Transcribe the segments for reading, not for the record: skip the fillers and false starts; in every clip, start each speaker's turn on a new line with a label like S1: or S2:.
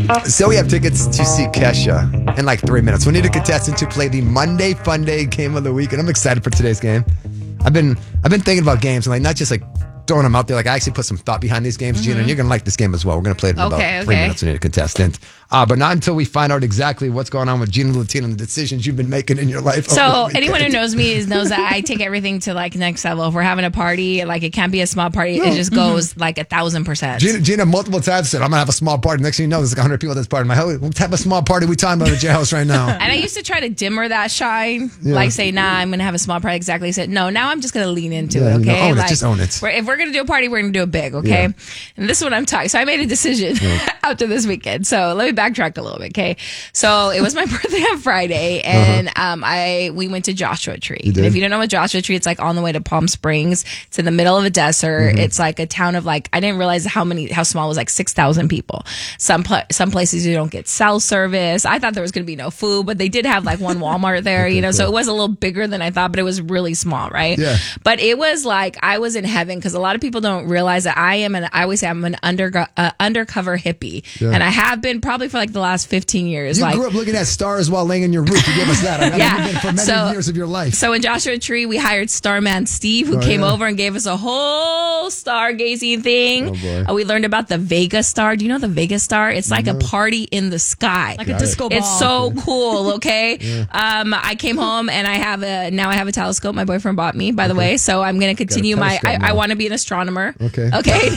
S1: So we have tickets to see Kesha in like 3 minutes. We need a contestant to play the Monday Fun Day game of the week, and I'm excited for today's game. I've been thinking about games and like not just like throwing them out there. Like I actually put some thought behind these games, Gina, and you're gonna like this game as well. We're gonna play it in about 3 minutes. We need a contestant, but not until we find out exactly what's going on with Gina Latino and the decisions you've been making in your life.
S2: So anyone who knows me knows that I take everything to like next level. If we're having a party, like it can't be a small party. It just goes like 1,000%.
S1: Gina multiple times said, "I'm gonna have a small party." Next thing you know, there's like 100 people at this party. My hell, what type of small party we talking about at your house right now?
S2: And I used to try to dimmer that shine, like say, "Nah, I'm gonna have a small party." Exactly. I said, "No, now I'm just gonna lean into it." Okay,
S1: just own it.
S2: If we're gonna do a party, we're gonna do it big. Okay, and this is what I'm talking. So I made a decision after this weekend. So let me backtrack a little bit. Okay, so it was my birthday on Friday, and we went to Joshua Tree. And if you don't know what Joshua Tree, it's like on the way to Palm Springs. It's in the middle of a desert. It's like a town of like I didn't realize how small it was, like 6,000 people. Some places you don't get cell service. I thought there was going to be no food, but they did have like one Walmart there. Cool. So it was a little bigger than I thought, but it was really small, right? Yeah. But it was like I was in heaven because a lot of people don't realize that I always say I'm an undercover hippie, and I have been probably for like the last 15 years.
S1: You grew up looking at stars while laying in your roof. You give us that. You've been for many years of your life.
S2: So in Joshua Tree, we hired Starman Steve, who came over and gave us a whole stargazing thing. Oh boy. We learned about the Vega Star. Do you know the Vega Star? It's like a party in the sky,
S3: like a disco ball.
S2: It's so cool. Okay. I came home and I have a telescope. My boyfriend bought me, by the way. So I'm going to continue I want to be an astronomer. Okay.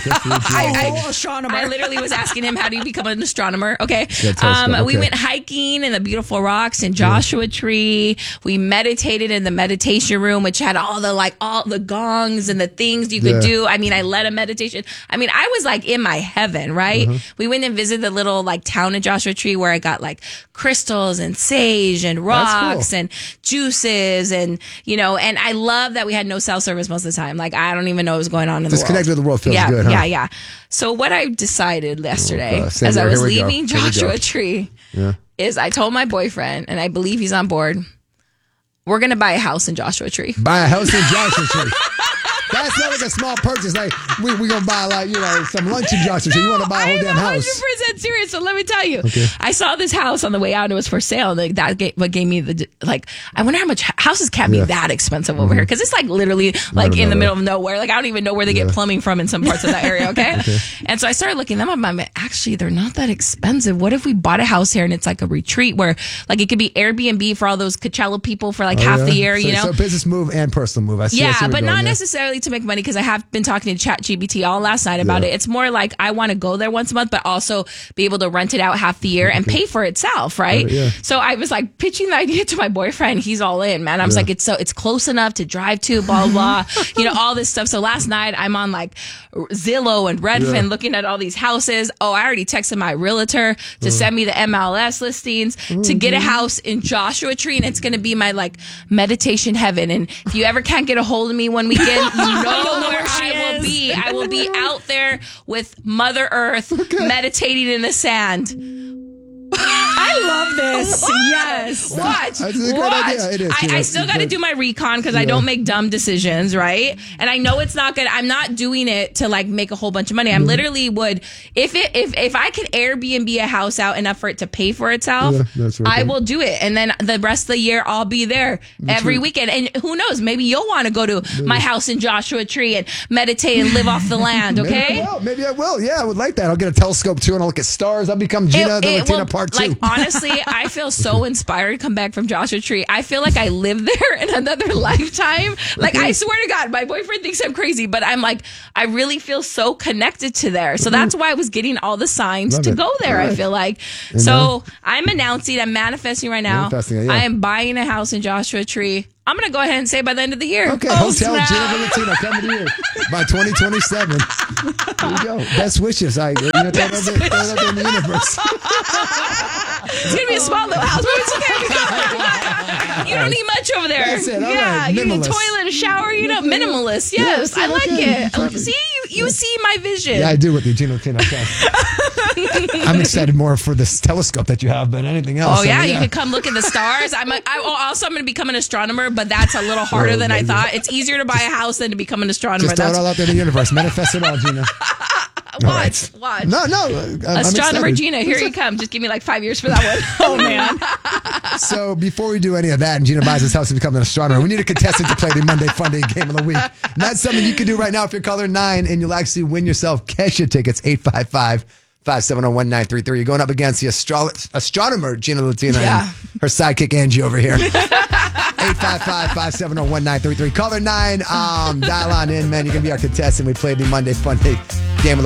S3: Astronomer.
S2: I literally was asking him, how do you become an astronomer? Okay. We went hiking in the beautiful rocks in Joshua Tree. We meditated in the meditation room, which had all the gongs and the things you could do. I mean, I led a meditation. I mean, I was like in my heaven, right? We went and visited the little like town in Joshua Tree where I got like crystals and sage and rocks and juices and and I love that we had no cell service most of the time. Like I don't even know what was going on in the world.
S1: Disconnected with the world feels good, huh?
S2: Yeah. So what I decided yesterday as I was leaving Joshua Tree is I told my boyfriend, and I believe he's on board, we're going to buy a house in Joshua Tree.
S1: Buy a house in Joshua Tree. That's not like a small purchase. Like we're gonna buy some lunch in Joshua Tree. You want to buy a whole damn house?
S2: I'm 100% serious. So let me tell you, I saw this house on the way out and it was for sale. And what gave me I wonder how much houses can't be that expensive over here because it's like literally like in the middle of nowhere. Like I don't even know where they get plumbing from in some parts of that area. Okay, and so I started looking them up. I'm like, actually, they're not that expensive. What if we bought a house here and it's like a retreat where like it could be Airbnb for all those Coachella people for like half the year?
S1: So business move and personal move. I see
S2: but not necessarily to make money because I have been talking to ChatGPT all last night about it. It's more like I want to go there once a month, but also be able to rent it out half the year and pay for itself, right? So I was like pitching the idea to my boyfriend. He's all in, man. I was like, it's close enough to drive to, blah, blah, blah. All this stuff. So last night I'm on like Zillow and Redfin looking at all these houses. Oh, I already texted my realtor to send me the MLS listings to get a house in Joshua Tree, and it's going to be my like meditation heaven. And if you ever can't get a hold of me one weekend, you know where I will be. I will be out there with Mother Earth meditating in the sand.
S3: I love this.
S2: What?
S3: Yes.
S2: Watch.
S1: That's a good idea. It is.
S2: I still got to do my recon because I don't make dumb decisions, right? And I know it's not good. I'm not doing it to like make a whole bunch of money. I'm literally would if I could Airbnb a house out enough for it to pay for itself, I will do it. And then the rest of the year I'll be there every weekend. And who knows? Maybe you'll want to go to my house in Joshua Tree and meditate and live off the land. Okay?
S1: Maybe I will. Yeah, I would like that. I'll get a telescope too, and I'll look at stars. I'll become Gina the Latina part 2.
S2: Like honestly, I feel so inspired to come back from Joshua Tree. I feel like I live there in another lifetime. Like I swear to God, my boyfriend thinks I'm crazy, but I'm like, I really feel so connected to there. So that's why I was getting all the signs to go there. I feel like. So I'm manifesting right now. I am buying a house in Joshua Tree. I'm going to go ahead and say by the end of the year.
S1: Okay, Hotel Gina the Latina coming to you by 2027. There you go. Best wishes. Throw it out there in the universe.
S2: It's going to be a small little house, but it's okay. You don't need much over there.
S1: That's it. All right.
S2: You need a toilet, a shower, minimalist. Yes, I like it. Perfect. See, you see my vision.
S1: Yeah, I do with the Gina Latina. I'm excited more for this telescope that you have than anything else.
S2: Oh, yeah. You can come look at the stars. I'm going to become an astronomer, but that's a little harder than I thought. It's easier to buy a house than to become an astronomer.
S1: Just throw it all out there in the universe. Manifest it all, Gina.
S2: Watch.
S1: No.
S2: Astronomer Gina, here you come. Just give me like 5 years for that one. Oh, man.
S1: So before we do any of that, and Gina buys us house to become an astronomer, we need a contestant to play the Monday Fun Day game of the week. And that's something you can do right now if you're caller 9, and you'll actually win yourself Kesha tickets, 855-570-1933. You're going up against the astronomer, Gina Latina, and her sidekick, Angie, over here. 855-570-1933. Caller 9, dial on in, man. You're going to be our contestant. We played the Monday Fun Day game of the